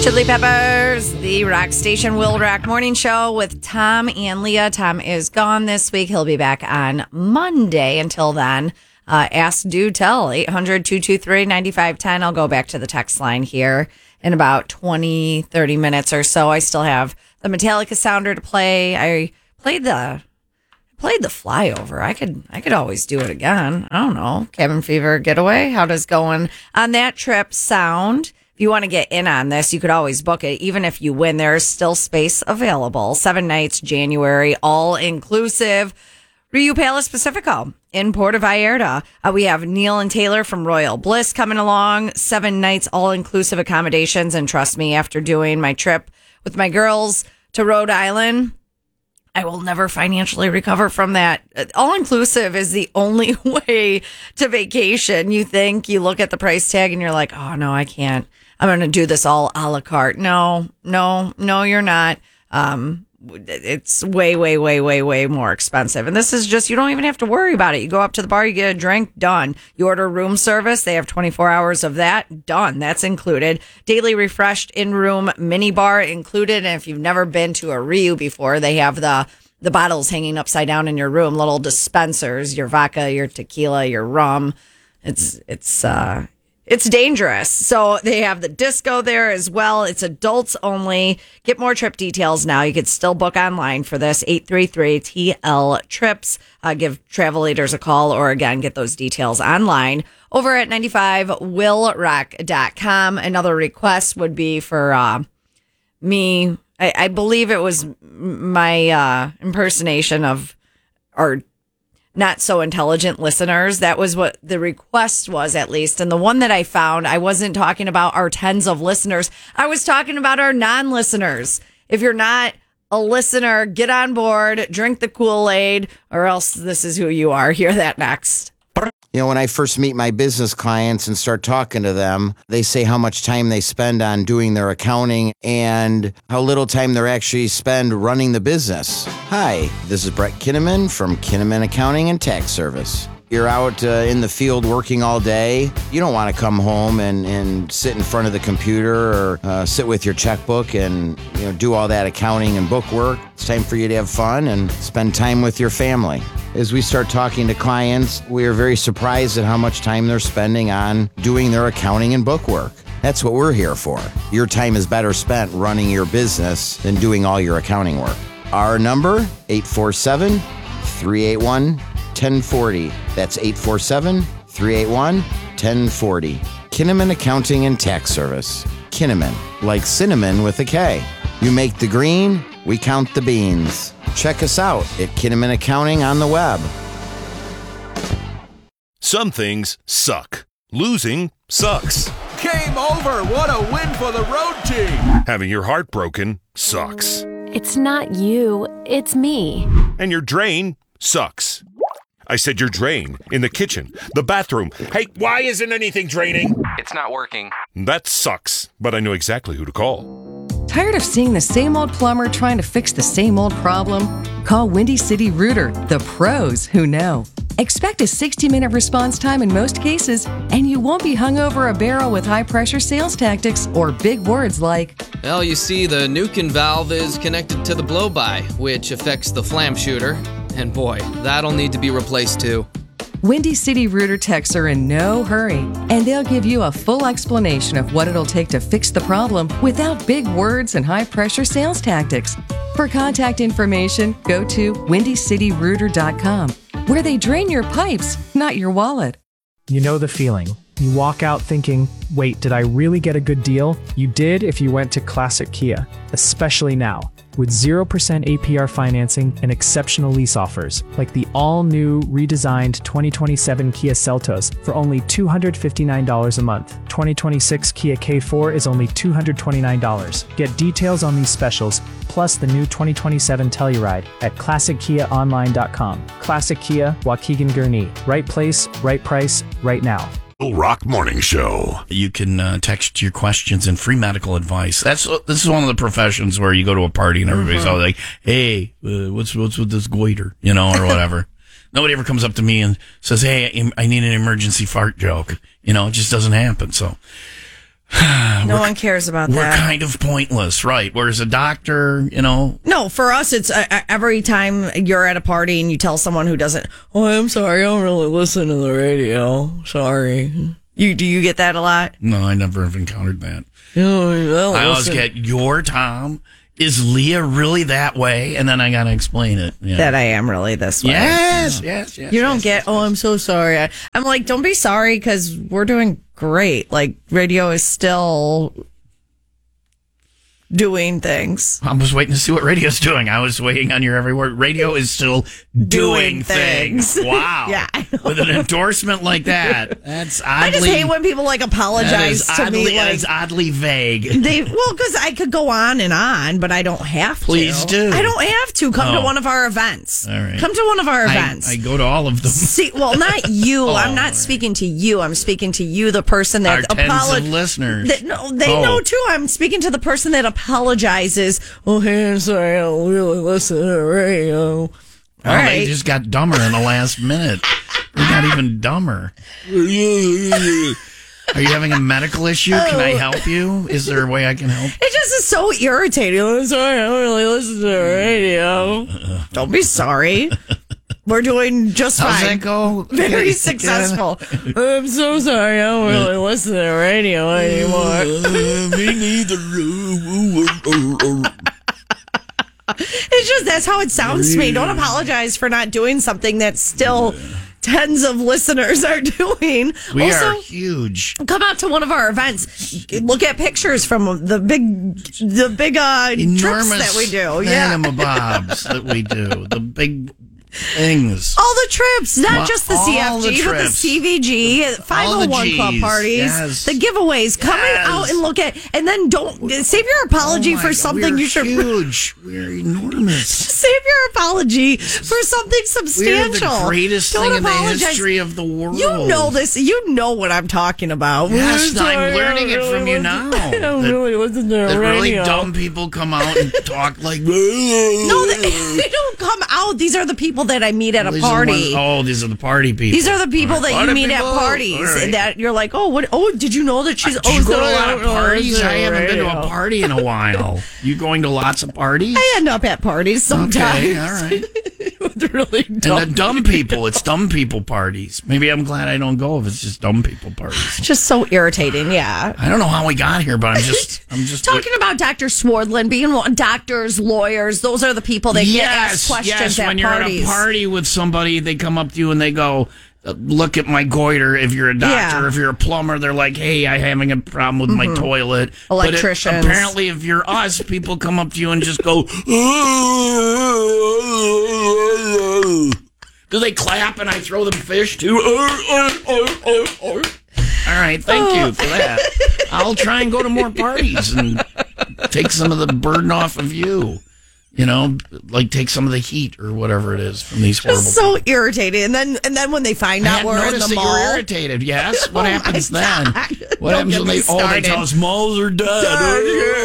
Chili Peppers, the rock station Will Rock Morning Show with Tom and Leah. Tom is gone this week. He'll be back on Monday. Until then, ask, do, tell, 800-223-9510. I'll go back to the text line here in about 20, 30 minutes or so. I still have the Metallica sounder to play. I played the flyover. I could always do it again. I don't know. Cabin Fever Getaway. How does going on that trip sound? If you want to get in on this, you could always book it. Even if you win, there's still space available. 7 nights, January, all inclusive. Rio Palace Pacifico in Puerto Vallarta. We have Neil and Taylor from Royal Bliss coming along. 7 nights, all inclusive accommodations. And trust me, after doing my trip with my girls to Rhode Island, I will never financially recover from that. All-inclusive is the only way to vacation. You look at the price tag and you're like, oh, no, I can't. I'm going to do this all a la carte. No, you're not. It's way, way, way, way, way more expensive. And this is just, you don't even have to worry about it. You go up to the bar, you get a drink, done. You order room service. They have 24 hours of that, done. That's included. Daily refreshed in-room mini bar included. And if you've never been to a Rio before, they have the bottles hanging upside down in your room, little dispensers, your vodka, your tequila, your rum. It's dangerous. So they have the disco there as well. It's adults only. Get more trip details now. You could still book online for this. 833-TL-TRIPS. Give travel leaders a call or, again, get those details online over at 95willrock.com. Another request would be for me. I believe it was my impersonation of our not so intelligent listeners. That was what the request was, at least. And the one that I found, I wasn't talking about our tens of listeners. I was talking about our non-listeners. If you're not a listener, get on board, drink the Kool-Aid, or else this is who you are. Hear that next. You know, when I first meet my business clients and start talking to them, they say how much time they spend on doing their accounting and how little time they actually spend running the business. Hi, this is Brett Kinnaman from Kinnaman Accounting and Tax Service. You're out in the field working all day. You don't want to come home and sit in front of the computer or sit with your checkbook and do all that accounting and book work. It's time for you to have fun and spend time with your family. As we start talking to clients, we are very surprised at how much time they're spending on doing their accounting and book work. That's what we're here for. Your time is better spent running your business than doing all your accounting work. Our number, 847-381-1040. That's 847-381-1040. Kinnaman Accounting and Tax Service. Kinnaman, like cinnamon with a K. You make the green, we count the beans. Check us out at Kinnaman Accounting on the web. Some things suck. Losing sucks. Game over. What a win for the road team. Having your heart broken sucks. It's not you, it's me. And your drain sucks. I said your drain in the kitchen, the bathroom. Hey, why isn't anything draining? It's not working. That sucks, but I know exactly who to call. Tired of seeing the same old plumber trying to fix the same old problem? Call Windy City Rooter, the pros who know. Expect a 60-minute response time in most cases, and you won't be hung over a barrel with high-pressure sales tactics or big words like, Well, you see, the Nukin valve is connected to the blow-by, which affects the flam shooter. And boy, that'll need to be replaced too. Windy City Rooter techs are in no hurry, and they'll give you a full explanation of what it'll take to fix the problem without big words and high-pressure sales tactics. For contact information, go to windycityrooter.com, where they drain your pipes, not your wallet. You know the feeling. You walk out thinking, wait, did I really get a good deal? You did if you went to Classic Kia, especially now. With 0% APR financing and exceptional lease offers, like the all-new, redesigned 2027 Kia Seltos for only $259 a month. 2026 Kia K4 is only $229. Get details on these specials, plus the new 2027 Telluride at ClassicKiaOnline.com. Classic Kia, Waukegan Gurnee. Right place, right price, right now. Rock Morning Show. You can text your questions and free medical advice. This is one of the professions where you go to a party and everybody's all like, "Hey, what's with this goiter?" Or whatever. Nobody ever comes up to me and says, "Hey, I need an emergency fart joke." It just doesn't happen. So No one cares about We're that. kind of pointless, right? Whereas a doctor, you know. No, for us, it's every time you're at a party and you tell someone who doesn't, oh, I'm sorry, I don't really listen to the radio. Sorry. Do you get that a lot? No, I never have encountered that. Oh, I always get, your Tom, is Leah really that way? And then I got to explain it. Yeah. That I am really this way. Yes. You don't get, oh, I'm so sorry. I'm like, don't be sorry because we're doing great. Like, radio is still doing things. I was waiting to see what radio's doing. I was waiting on your every word. Radio is still doing things. Wow. Yeah. With an endorsement like that, that's oddly. I just hate when people like apologize to me. Like, it's oddly vague. Because I could go on, but I don't have to. Please do. I don't have to. Come to one of our events. All right. Come to one of our events. I go to all of them. See, well, not you. I'm not speaking to you. I'm speaking to you, the person that Our tens of listeners. They know too. I'm speaking to the person that apologizes. Oh, hey, I'm sorry, I don't really listen to the radio. All right. They just got dumber in the last minute. They got even dumber. Are you having a medical issue? Can I help you? Is there a way I can help? It just is so irritating. I'm sorry, I don't really listen to the radio. Don't be sorry. We're doing just fine. How's that go? Very successful. I'm so sorry. I don't really listen to the radio anymore. Me neither. It's just, that's how it sounds to me. Don't apologize for not doing something that still tens of listeners are doing. We also, are huge. come out to one of our events. Look at pictures from the big Enormous trips that we do. Yeah. Thangamabobs that we do. The big things. All the trips, not just the all CFG, the but the trips. CVG, 501 Club Gs, parties, yes. the giveaways. Come out and look at, and then don't save your apology for something you should. Huge. We're enormous. Save your apology for something substantial. We're the greatest Don't thing in apologize. the history of the world. You know this. You know what I'm talking about. Yes, Sorry, I'm learning it from you now. I don't really listen to the That really radio. dumb people come out and talk like. No, they don't come out. These are the people that I meet at a party. These are the party people. These are the people that you Party meet at people. parties All right. that you're like, oh, what? Oh, did you know that she's? Do you go to a lot of sorry, parties? I haven't been to a radio. party in a while. You going to lots of parties? I end up at parties sometimes. Okay, all right. With really dumb. And the dumb people, it's dumb people parties. Maybe I'm glad I don't go if it's just dumb people parties. Just so irritating, yeah. I don't know how we got here, but I'm just Talking about Dr. Swardlin being doctors, lawyers, those are the people that get asked questions at when you're parties. at a party with somebody, they come up to you and they go, look at my goiter. If you're a doctor, Yeah. if you're a plumber, they're like, hey, I'm having a problem with my toilet. Electricians. But apparently, if you're us, people come up to you and just go, do they clap and I throw them fish too? All right, thank you for that. I'll try and go to more parties and take some of the burden off of you. You know, like take some of the heat or whatever it is from these horrible Just so irritating. And then when they find out we're in noticed the that mall. you were irritated. Yes. What Oh, happens my then? God. What Don't happens get when me they started. tell us malls are dead?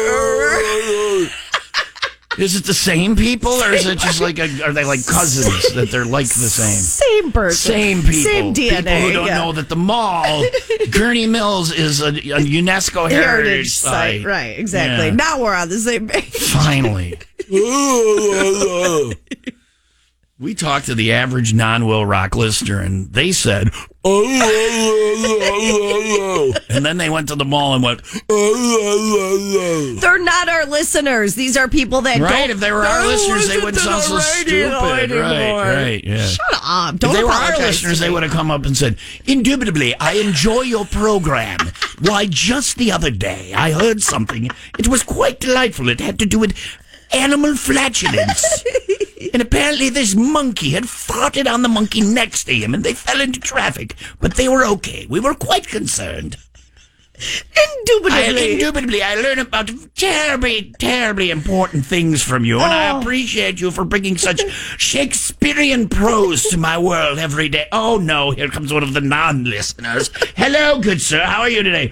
Is it the same people, or is it just like are they like cousins that they're like the same? Same person. Same people. Same DNA. People who don't know that the mall, Gurney Mills, is a UNESCO heritage site. Right, exactly. Yeah. Now we're on the same page. Finally. We talked to the average non-Will Rock listener, and they said, and then they went to the mall and went, They're not our listeners. These are people that right? don't. If they were our listeners, they wouldn't sound so stupid. Right, yeah. Shut up. Don't If they were our apologize listeners, to they me. would have come up and said, indubitably, I enjoy your program. Why, just the other day, I heard something. It was quite delightful. It had to do with animal flatulence. And apparently this monkey had farted on the monkey next to him, and they fell into traffic. But they were okay. We were quite concerned. Indubitably, I learn about terribly, terribly important things from you, and I appreciate you for bringing such Shakespearean prose to my world every day. Oh, no, here comes one of the non-listeners. Hello, good sir, how are you today?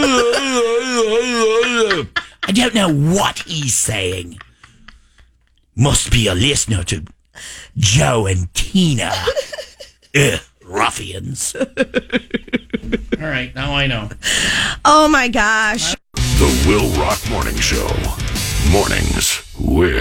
I don't know what he's saying. Must be a listener to Joe and Tina. Ruffians. All right, now I know. Oh my gosh. The Will Rock Morning Show. Mornings with